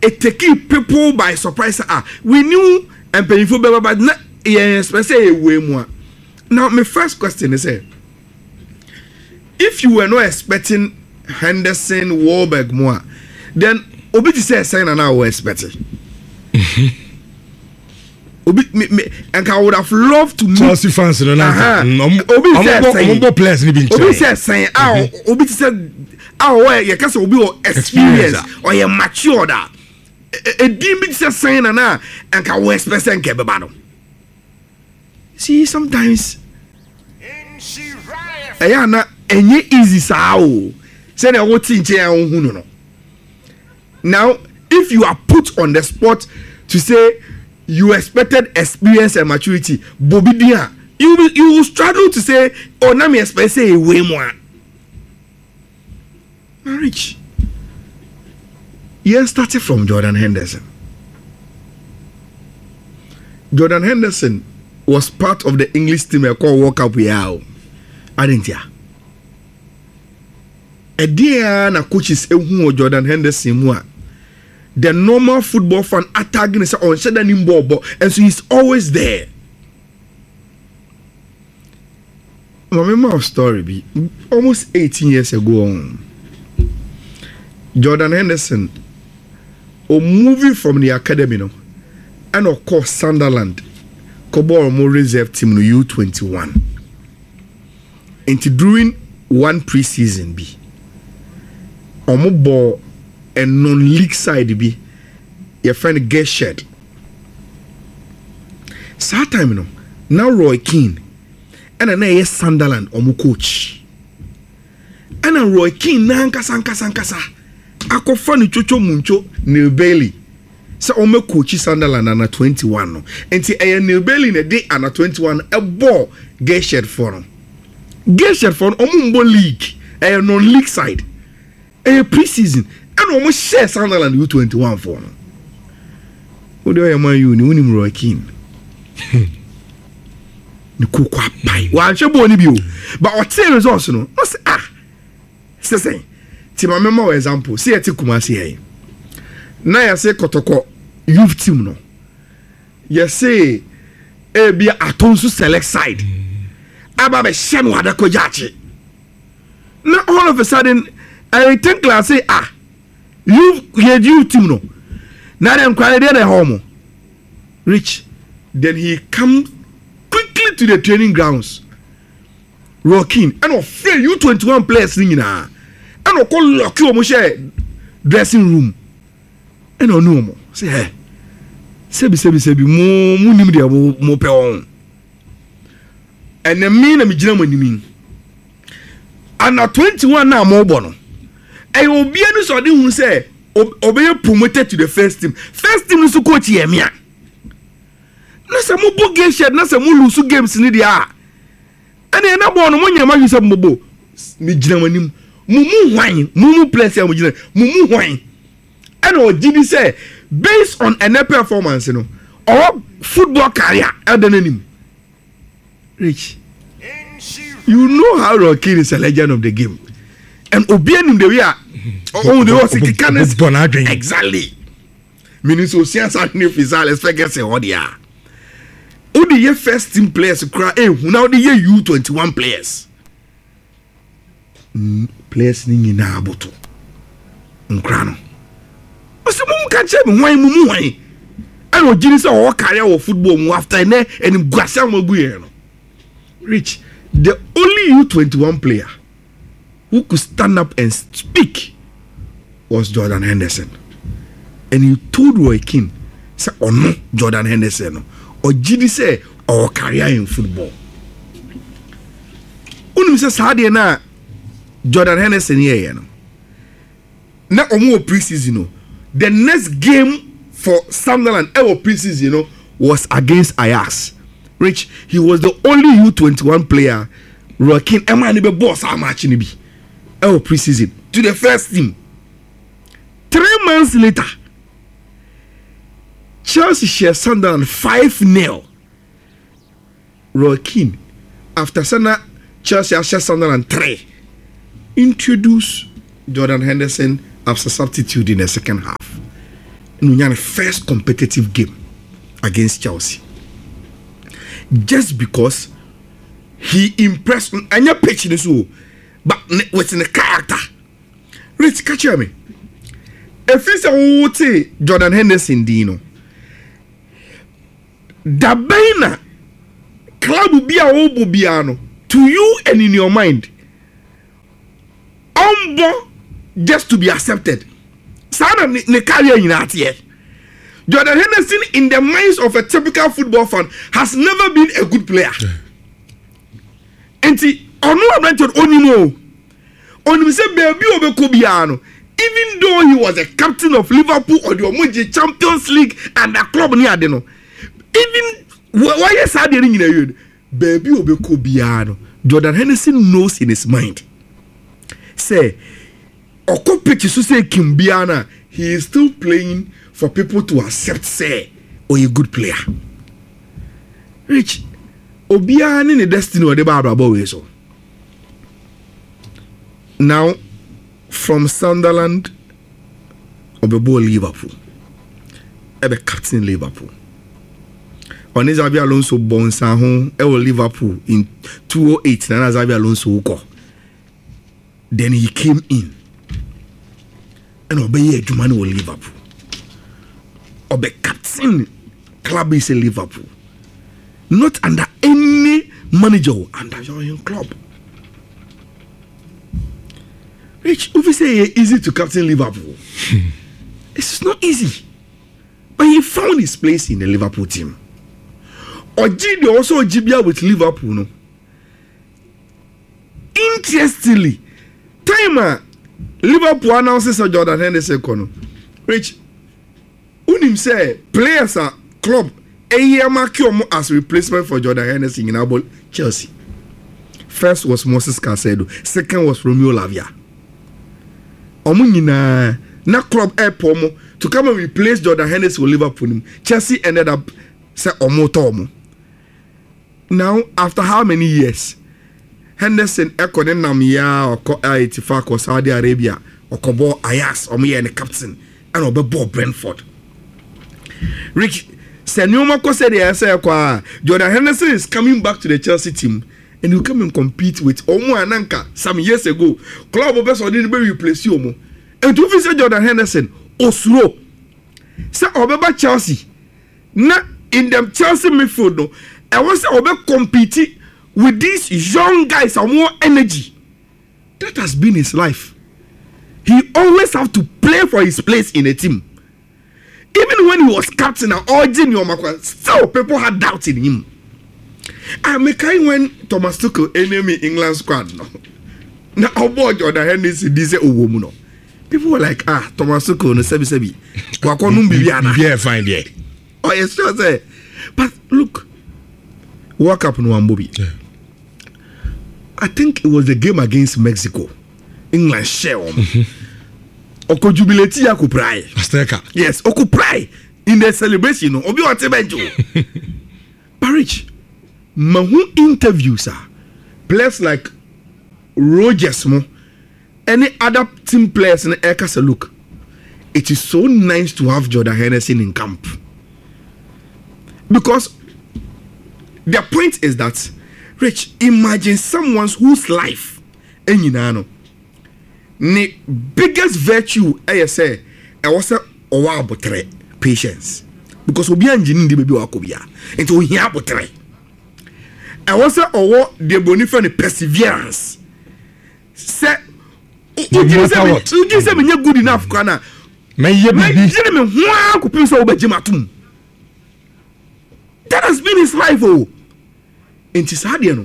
it taking people by surprise. We knew and paying for baby, but not yes, say way more. Now, my first question is: if you were not expecting Henderson, Wahlberg more, then Obi say sign and I was expecting. Obi, and I would have loved to meet Chelsea fans. Obi players Obi says saying, Obi said, you can say Obi or experience or you mature that. A demon says saying and I was expecting Kebabano. See, sometimes Ayana any easy sao. Say I want to now, if you are put on the spot to say you expected experience and maturity, Bobby Dia, you will struggle to say, oh, na me expect say way more. Rich. Yeah, started from Jordan Henderson. Jordan Henderson was part of the English team called Walk Up Yao. I didn't hear. A dear na coaches who Jordan Henderson more. The normal football fan attacking is on Shedanim Bobo, and so he's always there. I remember a story be almost 18 years ago. Jordan Henderson, moving from the academy, no, and of course Sunderland, Cobor more reserve team no U21. Into during one preseason be, ball. And non-league side be your friend Gershad. Sad time no. Now Roy Keane and a Sunderland omu coach. And a Roy Keane na nkasa. Akofa ni chocho muncho Neil Bailey. So omu coach Sunderland under 21 no. Enti Neil Bailey ne day under 21 a ball Gershad for him. Gershad for omu mbo league a non-league side. A preseason. And almost share Sunderland U21 for no. What do I am you? Ni unim Roy Keane. Ni kukwa pai. Wa shebo ni bio. But what say results no? No say say. Ti ma memo example. See eti Kumasi here. Na ya say Kotoko youth team no. Ya say e bia Atonsu select side. Aba be shen wada ko jachi. Now all of a sudden I think I say you team no. Now them cry there at home. Rich. Then he comes quickly to the training grounds. Rocking. And afraid U21 players singing na. And I call lock you almost share dressing room. And I know more. Say hey. Sebi mo nim dia mo pe on. And the mean am gina mo nim. And na 21 na mo bono. I will be able to who say obey promoted to the first team. First team is coach Yemia. Nasa mo bo game shed, nasa mo lose games in the air. And then I born one year, you said Mobo. Mijamanim, Mumu wine, Mumu place Mumu wine. And what did he say? Based on a performance, you know, or football career, other than him. Rich, you know how Rocky is a legend of the game. And Obianim the way oh the was exactly. Meaning so science and new physical expect say oh dia. Who the first team players cry now the year U21 players. Players ni na aboto. Nkra no. Ose mum ka che me hwan mum hwan. And o gini say o career of football mu after na and guasa magu here no. Rich, the only U21 player who could stand up and speak was Jordan Henderson. And he told Roy Keane, say, oh no, Jordan Henderson, or Gidi say, our career in football. Unim says, Sadia na Jordan Henderson here, no. Now, more preseason, the next game for Sunderland, our preseason, was against Ajax. Rich, he was the only U21 player. Roy Keane, Emma, be boss, how much ni be? Our preseason to the first team. 3 months later, Chelsea share Sunderland 5-0. Roy Keane, after Chelsea share Sunderland 3, introduce Jordan Henderson as a substitute in the second half. no first competitive game against Chelsea. Just because he impressed and your pitch in so but what's in the character. Rich, catch me. If it's a Jordan Henderson Dino. Dabena club be a obo biano to you and in your mind. Just to be accepted. Sana ne career in that year. Jordan Henderson, in the minds of a typical football fan, has never been a good player. And see, on no rented onimo. On say baby obekobiano. Even though he was a captain of Liverpool or the Omoji Champions League and the club near Deno. Even why is that in the baby obekobiano? Jordan Henderson knows in his mind. Say, Okopeki so say Kimbiana, he is still playing for people to accept, say, or a good player. Rich, Obiani the destiny of the Barbara Boy so. Now, from Sunderland, Obebo Liverpool, ebe captain Liverpool. On Xabi Alonso born Sanhon, Liverpool in 2008. Nana Xabi Alonso uko. Then he came in and obey Jumani with Liverpool. Obe captain club is a Liverpool. Not under any manager under your own club. Rich, if you say it's easy to captain Liverpool, it's not easy. But he found his place in the Liverpool team. Ojidi also Ojibia with Liverpool, no. Interestingly, time Liverpool announces Jordan Henderson kono. Rich, unim say players are club as replacement for Jordan Henderson in Chelsea. First was Moses Caicedo, second was Romeo Lavia. Omunina na club pomo to come and replace Jordan Henderson with Liverpool. Chelsea ended up say omotomo. Now after how many years? Henderson ekone namia or Itifak or Saudi Arabia or Kobo Ajax or me and the captain and Obebo Brentford. Rich Senyoma said the Jordan Henderson is coming back to the Chelsea team and he'll come and compete with Omo Ananka some years ago. Club of us didn't replace you. And to visit Jordan Henderson, Oslo. Say Obeba Chelsea. Na in them Chelsea midfield no. I was Obe competing with these young guys and more energy. That has been his life. He always have to play for his place in a team. Even when he was captain and all junior, still people had doubt in him. I make kind when Thomas Tuchel enemy England squad no. Now about Jordan Henderson this woman no. People were like Thomas Tuchel no sebi. Wakonum bibiana. Yeah, fine yeah. Oh yes, sure say. But look, walk up no Ambobi. Yeah. I think it was the game against Mexico. England share Oko jubilate ya ku pray. Yes, oku pray in the celebration no. Obi watebenjo. Parich, mahu interviews players like Rogers mo, any other team players in Eka say look, it is so nice to have Jordan Henderson in camp. Because the point is that Rich, imagine someone whose life enyinano the biggest virtue I say I was a owabotre patience because obi anjini ndi baby wakobia enti ohi abotre I was a owo de bonifa ne perseverance say you say me good enough kana me ye bibi me hwa kopim so obajimatum that has been his life oh enti sadie no